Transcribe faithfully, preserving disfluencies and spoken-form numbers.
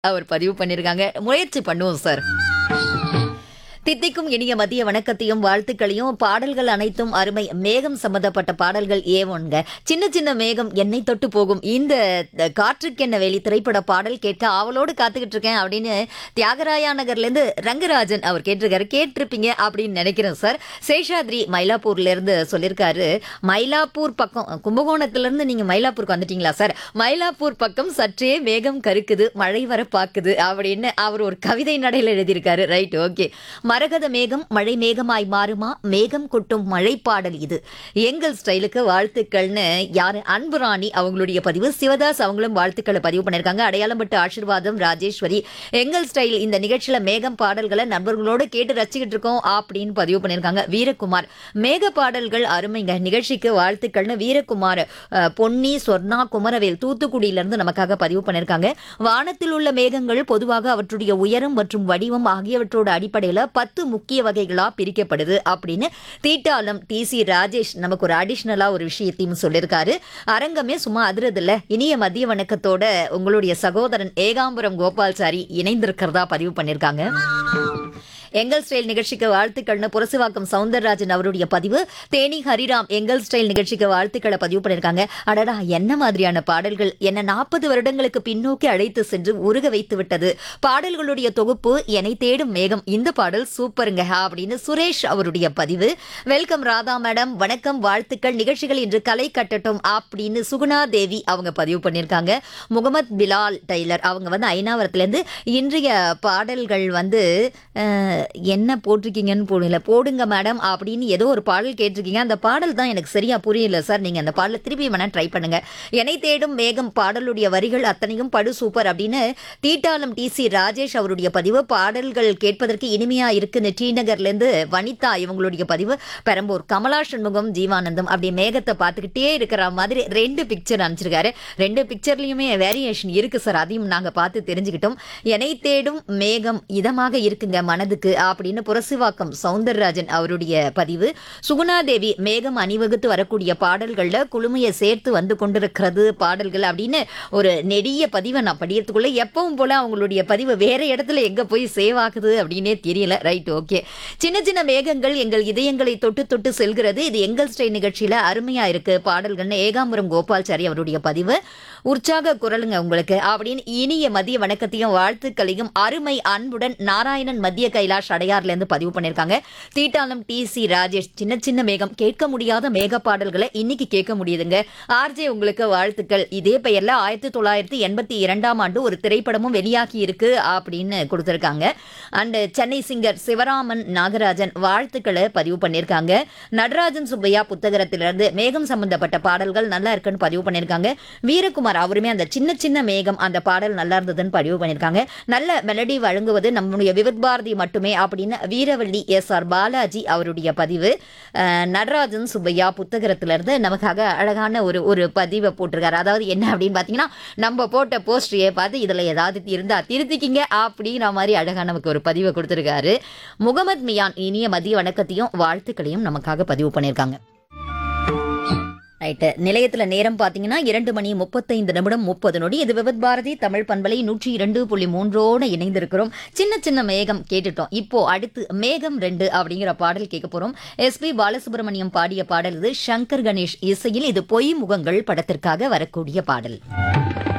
அவர் பதிவு பண்ணியிருக்காங்க. முயற்சி பண்ணுவோம் சார். தித்திக்கும் இனிய மதிய வணக்கத்தையும் வாழ்த்துக்களையும். பாடல்கள் அனைத்தும் அருமை. மேகம் சம்பந்தப்பட்ட பாடல்கள் ஏவனுங்க. சின்ன சின்ன மேகம் என்னை தொட்டு போகும். இந்த காற்றுக்கென்ன வேலி திரைப்பட பாடல் கேட்க ஆவலோடு காத்துக்கிட்டு இருக்கேன் அப்படின்னு தியாகராயா நகர்ல இருந்து ரங்கராஜன் அவர் கேட்டிருக்காரு. கேட்டிருப்பீங்க அப்படின்னு நினைக்கிறேன் சார். சேஷாத்ரி மயிலாப்பூர்ல இருந்து சொல்லியிருக்காரு. மயிலாப்பூர் பக்கம், கும்பகோணத்துல இருந்து நீங்க மயிலாப்பூருக்கு வந்துட்டீங்களா சார்? மயிலாப்பூர் பக்கம் சற்றே மேகம் கருக்குது, மழை வர பாக்குது அப்படின்னு அவர் ஒரு கவிதை நடையில் எழுதியிருக்காரு. Right, okay. மரகத மேகம் மழை மேகமாய் மாறுமா, மேகம் கொட்டும் மழை பாடல் இது. எங்கள் ஸ்டைலுக்கு வாழ்த்துக்கள்னு யாரு, அன்புராணி அவங்களுடைய பதிவு. சிவதாஸ் அவங்களும் வாழ்த்துக்களை பதிவு பண்ணியிருக்காங்க. அடையாளம் பட்டு ஆசீர்வாதம் ராஜேஸ்வரி. எங்கள் ஸ்டைல் இந்த நிகழ்ச்சியில மேகம் பாடல்களை நண்பர்களோடு கேட்டு ரசிக்கிட்டு இருக்கோம் அப்படின்னு பதிவு பண்ணியிருக்காங்க. வீரகுமார் மேக பாடல்கள் அருமைங்க, நிகழ்ச்சிக்கு வாழ்த்துக்கள்னு வீரகுமார் பொன்னி சொர்ணா குமரவேல் தூத்துக்குடியிலிருந்து நமக்காக பதிவு பண்ணியிருக்காங்க. வானத்தில் உள்ள மேகங்கள் பொதுவாக அவற்றுடைய உயரம் மற்றும் வடிவம் ஆகியவற்றோட அடிப்படையில் பத்து முக்கிய வகைகளா பிரிக்கப்படுது அப்படின்னு தீட்டாலம் டி சி ராஜேஷ் நமக்கு ஒரு அடிஷனலா ஒரு விஷயத்தையும் சொல்லியிருக்காரு. அரங்கமே சும்மா அதிரதில்ல. இனிய மதிய வணக்கத்தோட உங்களுடைய சகோதரன் ஏகாம்பரம் கோபால்சாரி இணைந்திருக்கிறதா பதிவு பண்ணியிருக்காங்க. எங்கள் ஸ்டைல் நிகழ்ச்சிக்கு வாழ்த்துக்கள்னு புரசுவாக்கம் சவுந்தரராஜன் அவருடைய பதிவு. தேனி ஹரிராம் எங்கள் ஸ்டைல் நிகழ்ச்சிக்கு வாழ்த்துக்களை பதிவு பண்ணியிருக்காங்க. அடடா, என்ன மாதிரியான பாடல்கள், என்ன நாற்பது வருடங்களுக்கு பின்னோக்கி அழைத்து சென்று உருக வைத்து விட்டது. பாடல்களுடைய தொகுப்பு என்னை தேடும் மேகம், இந்த பாடல் சூப்பருங்க அப்படின்னு சுரேஷ் அவருடைய பதிவு. வெல்கம் ராதா மேடம், வணக்கம், வாழ்த்துக்கள். நிகழ்ச்சிகள் இன்று கலை கட்டட்டும் அப்படின்னு சுகுணா தேவி அவங்க பதிவு பண்ணியிருக்காங்க. முகமது பிலால் டெய்லர் அவங்க வந்து ஐநாவரத்துலேருந்து இன்றைய பாடல்கள் வந்து என்ன போட்டிருக்கீங்கன்னு போடல, போடுங்க மேடம் அப்படின்னு ஏதோ ஒரு பாடல் கேட்டிருக்கீங்க. அந்த பாடல் தான் எனக்கு சரியா புரியல சார். நீங்க அந்த பாடலை திருப்பி வேணா ட்ரை பண்ணுங்க. என்னை தேடும் மேகம் பாடலுடைய வரிகள் அத்தனையும் படு சூப்பர் அப்படின்னு தீட்டாலம் டி சி ராஜேஷ் அவருடைய பதிவு. பாடல்கள் கேட்பதற்கு இனிமையா இருக்குன்னு டி நகர்ல இருந்து வனிதா இவங்களுடைய பதிவு. பெரம்பூர் கமலா சண்முகம் ஜீவானந்தம் அப்படியே மேகத்தை பார்த்துக்கிட்டே இருக்கிற மாதிரி ரெண்டு பிக்சர் அனுப்பிச்சிருக்காரு. ரெண்டு பிக்சர்லயுமே வேரியேஷன் இருக்கு சார், அதையும் நாங்க பார்த்து தெரிஞ்சுக்கிட்டோம். என்னை தேடும் மேகம் இதமாக இருக்குங்க மனதுக்கு அப்படின்னு புரசுவாக்கம் சவுந்தரராஜன் அவருடைய பதிவு. சுகுணாதேவி மேகம் அணிவகுத்து வரக்கூடிய பாடல்கள்ல குழுமையை சேர்த்து வந்து கொண்டிருக்கிறது பாடல்கள் அப்படின்னு ஒரு நெடிய பதிவை நான் படிக்கிறதுக்குள்ள எப்பவும் போல அவங்களுடைய பதிவு வேற இடத்துல எங்க போய் சேவ் ஆகுது அப்படின்னே தெரியல. Right, okay. சின்ன சின்ன மேகங்கள் எங்கள் இதயங்களை தொட்டு தொட்டு செல்கிறது. இது எங்கள் ஸ்டைல் நிகழ்ச்சியில அருமையா இருக்கு பாடல்கள்னு ஏகாம்பரம் கோபால்சாரி அவருடைய பதிவு. உற்சாக குரலுங்க உங்களுக்கு அப்படின்னு இனிய மதிய வணக்கத்தையும் வாழ்த்துக்களையும் அருமை அன்புடன் நாராயணன் மத்திய கைலாஷ் அடையார்ல இருந்து பதிவு பண்ணிருக்காங்க. தீட்டாலம் டி சி ராஜேஷ் சின்ன சின்ன மேகம் கேட்க முடியாத மேக பாடல்களை இன்னைக்கு கேட்க முடியுதுங்க. ஆர்ஜே உங்களுக்கு வாழ்த்துக்கள். இதே பெயர்ல ஆயிரத்தி தொள்ளாயிரத்தி எண்பத்தி இரண்டாம் ஆண்டு ஒரு திரைப்படமும் வெளியாகி இருக்கு அப்படின்னு கொடுத்திருக்காங்க. அண்ட் சென்னை சிங்கர் சிவராமன் நாகராஜன் வாழ்த்துக்களை பதிவு பண்ணிருக்காங்க. நடராஜன் சுப்பையா புத்தகத்திலிருந்து மேகம் சம்பந்தப்பட்ட பாடல்கள் நல்லா இருக்குன்னு பதிவு பண்ணிருக்காங்க. வீரகுமார் அவருமே அந்த சின்ன சின்ன மேகம் அந்த பாடல் நல்லா இருந்ததுன்னு பதிவு பண்ணிருக்காங்க. நல்ல மெலடி வழங்குவது நம்முடைய விவித் பாரதி மட்டுமே அப்படின்னு வீரவள்ளி எஸ் ஆர் பாலாஜி அவருடைய பதிவு. நடராஜன் சுப்பையா புத்தகத்திலிருந்து நமக்காக அழகான ஒரு ஒரு பதிவை போட்டிருக்காரு. அதாவது என்ன அப்படின்னு பாத்தீங்கன்னா, நம்ம போட்ட போஸ்டரையே பார்த்து இதுல ஏதாவது இருந்தா திருத்திக்கிங்க அப்படிங்கிற மாதிரி அழகா நமக்கு ஒரு பதிவை கொடுத்திருக்காரு. முகமது மியான் இனிய மதிய வணக்கத்தையும் வாழ்த்துக்களையும் நமக்காக பதிவு பண்ணியிருக்காங்க. ரைட்டு, நிலையத்தில் நேரம் பார்த்தீங்கன்னா இரண்டு மணி முப்பத்தைந்து நிமிடம் முப்பது நொடி. இது விவித் பாரதி தமிழ் பண்பலை நூற்றி இரண்டு புள்ளி மூன்றோடு இணைந்திருக்கிறோம். சின்ன சின்ன மேகம் கேட்டுட்டோம். இப்போ அடுத்து மேகம் ரெண்டு அப்படிங்கிற பாடல் கேட்க போறோம். எஸ் பி பாலசுப்ரமணியம் பாடிய பாடல் இது. சங்கர் கணேஷ் இசையில் இது பொய் முகங்கள் படத்திற்காக வரக்கூடிய பாடல்.